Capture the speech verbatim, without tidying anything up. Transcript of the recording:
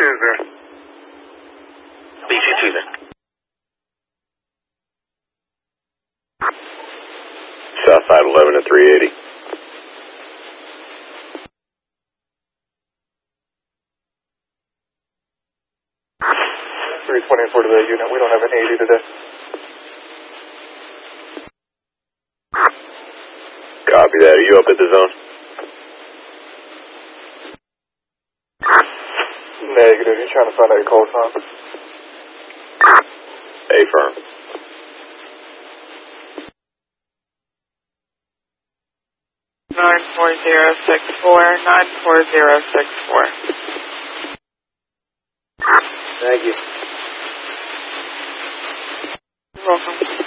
Tuesday. B G Tuesday. Southside eleven to three eighty. three twenty-four to the unit. We don't have an eighty today. Copy that. Are you up at the zone? Negative. You trying to find out your call sign? A firm. nine four zero six four, nine four zero six four. Thank you. You're welcome.